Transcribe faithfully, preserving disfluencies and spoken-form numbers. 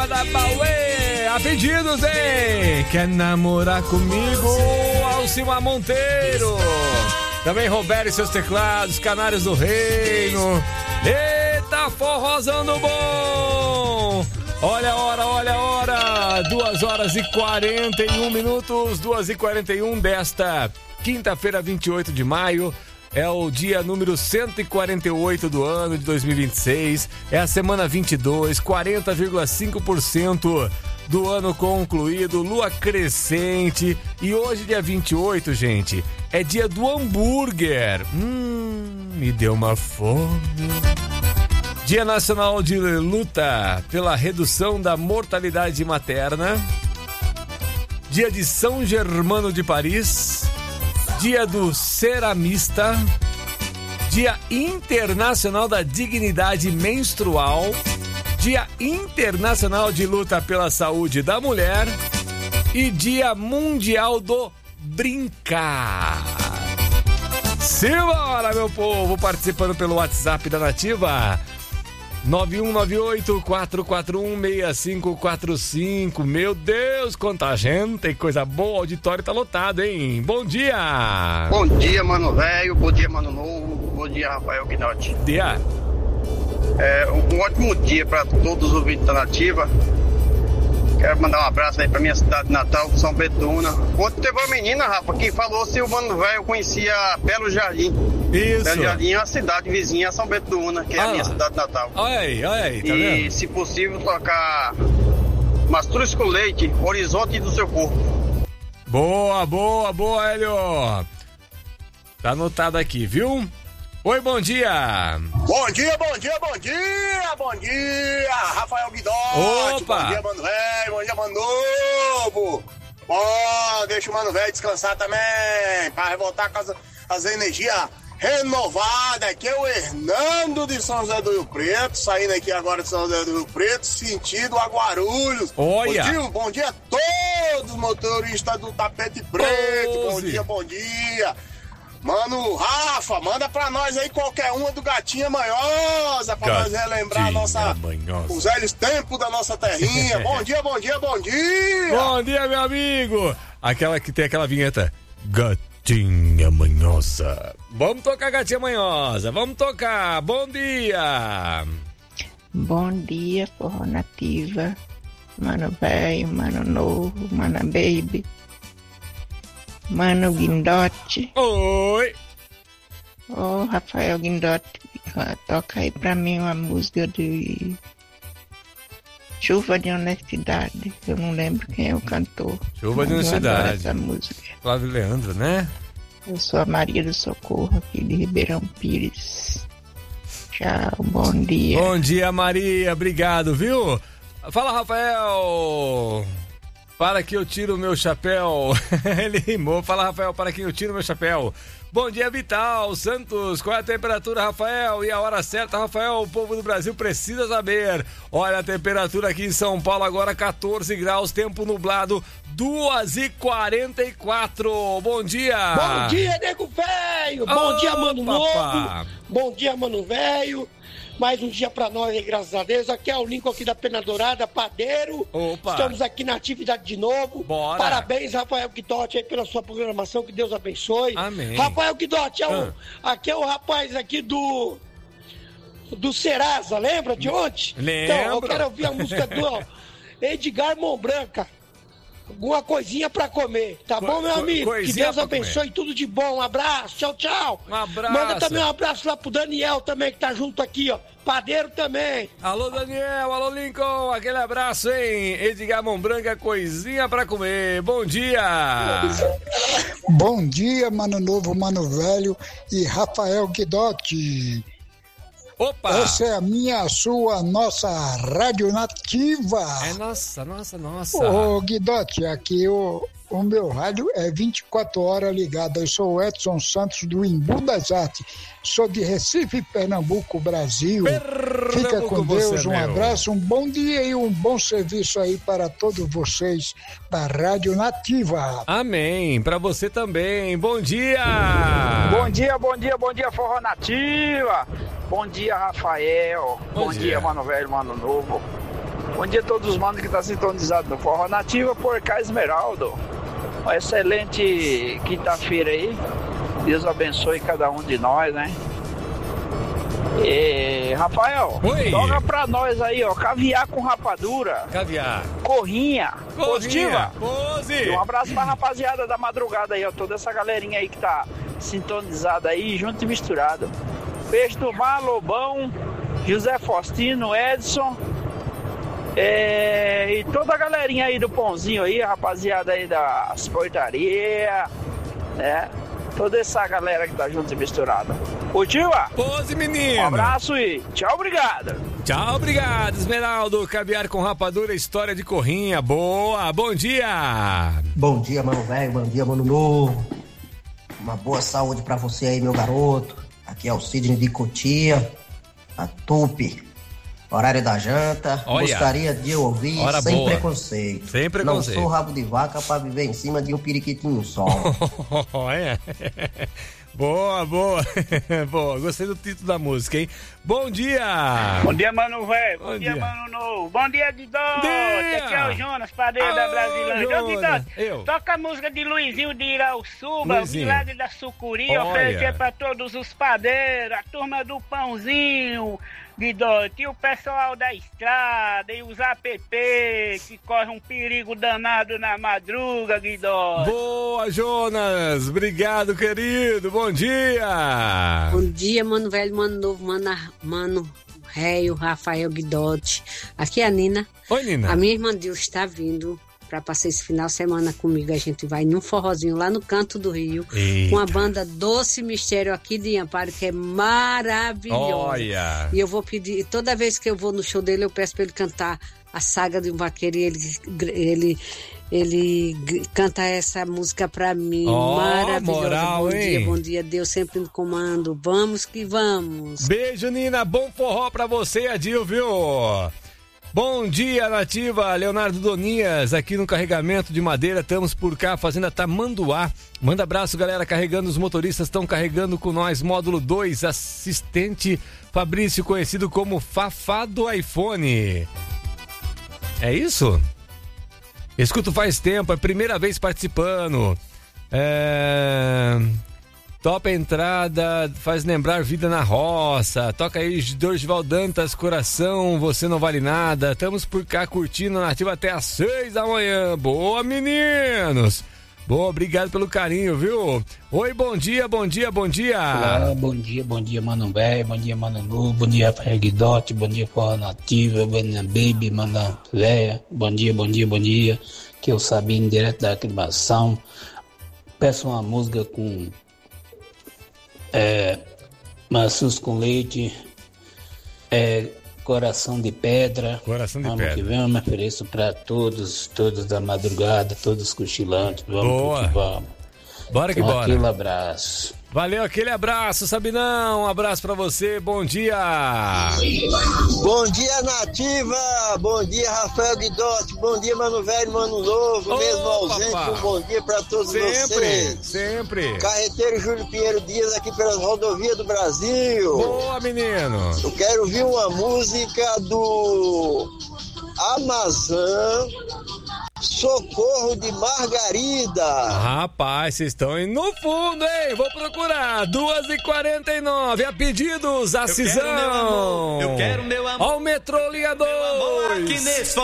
Badabauê, a pedidos, hein? Quer namorar comigo? Alcimar Monteiro. Também Roberto e seus teclados, Canários do Reino. Eita, forrozando bom! Olha a hora, olha a hora! duas horas e quarenta e um minutos, duas e quarenta e um desta quinta-feira, vinte e oito de maio. É o dia número cento e quarenta e oito do ano de dois mil e vinte e seis. É a semana vinte e dois, quarenta vírgula cinco por cento do ano concluído, lua crescente. E hoje, dia vinte e oito, gente, é dia do hambúrguer. Hum, me deu uma fome. Dia Nacional de Luta pela Redução da Mortalidade Materna. Dia de São Germano de Paris. Dia do Ceramista. Dia Internacional da Dignidade Menstrual. Dia Internacional de Luta pela Saúde da Mulher. E Dia Mundial do Brincar. Simbora, meu povo, participando pelo WhatsApp da Nativa. nove um nove oito, quatro quatro um, seis cinco quatro cinco. Meu Deus, quanta gente, tem coisa boa, o auditório tá lotado, hein? Bom dia! Bom dia, mano velho, bom dia, mano novo, bom dia, Rafael Guinotti. Dia! É, um, um ótimo dia para todos os ouvintes da Nativa. Quero mandar um abraço aí pra minha cidade natal, São Betuna. Ontem teve uma menina, Rafa, que falou se o mano velho conhecia Belo Jardim. Isso. Belo Jardim é uma cidade vizinha a São Betuna, que é ah, a minha cidade natal. Olha aí, olha aí, tá e, vendo? E se possível, tocar Mastruz com Leite, Horizonte do Seu Corpo. Boa, boa, boa, Hélio. Tá anotado aqui, viu? Oi, bom dia! Bom dia, bom dia, bom dia, bom dia! Rafael Guidotti, Opa! Bom dia, mano velho, bom dia, mano novo! Bom, deixa o mano velho descansar também, para voltar com as, as energias renovadas. Aqui é o Hernando de São José do Rio Preto, saindo aqui agora de São José do Rio Preto, sentido a Guarulhos. Olha! Bom dia, bom dia a todos os motoristas do Tapete Preto, Doze. Bom dia, bom dia! Mano, Rafa, manda pra nós aí qualquer uma do Gatinha Manhosa, pra Gatinha nós relembrar a nossa, Manhosa. os velhos tempos da nossa terrinha. Bom dia, bom dia, bom dia! Bom dia, meu amigo! Aquela que tem aquela vinheta. Gatinha Manhosa. Vamos tocar, Gatinha Manhosa. Vamos tocar. Bom dia! Bom dia, Forró Nativa. Mano velho, mano novo, mano baby. Mano Guindotti. Oi! Ô, oh, Rafael Guindotti, toca aí pra mim uma música de Chuva de Honestidade. Eu não lembro quem é o cantor. Chuva de Honestidade. Essa música. Flávio Leandro, né? Eu sou a Maria do Socorro, aqui de Ribeirão Pires. Tchau, bom dia. Bom dia, Maria. Obrigado, viu? Fala, Rafael. Para que eu tiro o meu chapéu. Ele rimou. Fala, Rafael, para que eu tiro o meu chapéu. Bom dia, Vital Santos. Qual é a temperatura, Rafael? E a hora certa, Rafael? O povo do Brasil precisa saber. Olha a temperatura aqui em São Paulo agora, catorze graus, tempo nublado, duas e quarenta e quatro. Bom dia. Bom dia, nego velho. Bom oh, dia, mano papá. novo. Bom dia, mano velho. Mais um dia pra nós aí, graças a Deus. Aqui é o Lincoln aqui da Pena Dourada, padeiro. Opa. Estamos aqui na atividade de novo. Bora. Parabéns, Rafael Guidotti, aí pela sua programação. Que Deus abençoe. Amém. Rafael Guidotti, é o, ah. aqui é o rapaz aqui do... Do Serasa, lembra de ontem? Lembro. Então, eu quero ouvir a música do ó, Edgar Mombranca. Alguma coisinha pra comer, tá Co- bom, meu co- amigo? Que coisinha Deus pra abençoe, tudo de bom. Um abraço, tchau, tchau. Um abraço. Manda também um abraço lá pro Daniel também, que tá junto aqui, ó. Padeiro também. Alô, Daniel, alô, Lincoln, aquele abraço, hein? Edgar Mombranca, coisinha pra comer. Bom dia! Bom dia, mano novo, mano velho e Rafael Guidotti. Opa! Essa é a minha, a sua, nossa Rádio Nativa. É nossa, nossa, nossa. Ô, Guidotti, aqui o, o meu rádio é vinte e quatro horas ligado. Eu sou o Edson Santos do Imbu das Artes. Sou de Recife, Pernambuco, Brasil. Pernambuco, Fica com Deus, você, um meu. abraço, um bom dia e um bom serviço aí para todos vocês da Rádio Nativa. Amém, pra você também. Bom dia! Bom dia, bom dia, bom dia, Forró Nativa. Bom dia, Rafael. Bom Bom, dia. dia, mano velho, mano novo. Bom dia a todos os manos que estão sintonizados no Forró Nativa por Cá Esmeraldo. Uma excelente quinta-feira aí. Deus abençoe cada um de nós, né? E, Rafael, Oi. Toca pra nós aí, ó, caviar com rapadura. Caviar. Corrinha. Corrinha. Positiva. Pose. E um abraço pra rapaziada da madrugada aí, ó, toda essa galerinha aí que tá sintonizada aí, junto e misturado. Peixe do Mar, Lobão, José Faustino, Edson, é, e toda a galerinha aí do Pãozinho aí, a rapaziada aí das portarias, né? Toda essa galera que tá junto e misturada. Curtiva? Pose, menino. Um abraço e tchau, obrigado. Tchau, obrigado, Esmeraldo. Caviar com rapadura, história de Corrinha. Boa, bom dia. Bom dia, mano velho, bom dia, mano novo. Uma boa saúde pra você aí, meu garoto. Aqui é o Sidney de Cotia, a Tupi. Horário da janta. Olha. Gostaria de ouvir Hora sem boa. preconceito. Sem preconceito. Não sou rabo de vaca pra viver em cima de um periquitinho só. Olha. Boa, boa. Boa, gostei do título da música, hein? Bom dia! Bom dia, mano velho. Bom, Bom dia, dia. mano novo. Bom dia, Didão. Dia. Aqui é o Jonas, padeiro da Alô, Brasilândia. Ô, Jonas. Didão, Eu. toca a música de Luizinho de Irauçuba, o Luizinho. milagre da sucuri, Olha. oferecer pra todos os padeiros, a turma do pãozinho, Didão, e o pessoal da estrada, e os app que correm um perigo danado na madruga, Didão. Boa, Jonas! Obrigado, querido. Bom dia! Bom dia, mano velho, mano novo, mano, mano réio, Rafael Guidotti. Aqui é a Nina. Oi, Nina. A minha irmã Deus está vindo para passar esse final de semana comigo. A gente vai num forrozinho lá no Canto do Rio, Eita. com a banda Doce Mistério aqui de Amparo, que é maravilhosa. Olha. E eu vou pedir, toda vez que eu vou no show dele, eu peço para ele cantar A Saga de um Vaqueiro, e ele, ele, ele canta essa música pra mim. Ó, Maravilhosa. moral, bom hein? dia, bom dia. Deus sempre no comando. Vamos que vamos. Beijo, Nina. Bom forró pra você, Adil, viu? Bom dia, Nativa. Leonardo Donias, aqui no carregamento de madeira. Estamos por cá, Fazenda Tamanduá. Manda abraço, galera, carregando. Os motoristas estão carregando com nós. Módulo dois, assistente Fabrício, conhecido como Fafá do iPhone. É isso? Escuto faz tempo, é a primeira vez participando. É... Top entrada, faz lembrar vida na roça. Toca aí, Dorival Dantas, coração, você não vale nada. Estamos por cá curtindo a Nativa até às seis da manhã. Boa, meninos! Boa, obrigado pelo carinho, viu? Oi, bom dia, bom dia, bom dia. Olá, bom dia, bom dia, mano velho, bom dia, mano novo, bom dia, Rafael Guidotti, bom dia, Forró Nativa, bom dia, Baby, manda véia, bom dia, bom dia, bom dia, que eu Sabino, direto da aclimação. Peço uma música com é, maçãs com leite, é, coração de pedra. Coração de Vamos pedra. que vem, eu me ofereço para todos, todos da madrugada, todos cochilantes. Vamos Boa. que vamos. Bora que Então, bora. aquele abraço. Valeu, aquele abraço, Sabinão. Um abraço pra você, bom dia. Bom dia, Nativa. Bom dia, Rafael Guidotti. Bom dia, mano velho, mano novo. Ô, mesmo ausente, papá. um bom dia pra todos Sempre, vocês. sempre. Carreteiro Júlio Pinheiro Dias aqui pelas rodovias do Brasil. Boa, menino. Eu quero ouvir uma música do Amazon, Socorro de Margarida. Rapaz, vocês estão indo no fundo, hein? Vou procurar. duas e quarenta e nove. A pedidos, a Cisão. Eu quero meu amor. Ao Metrô Linha dois. Aqui nesse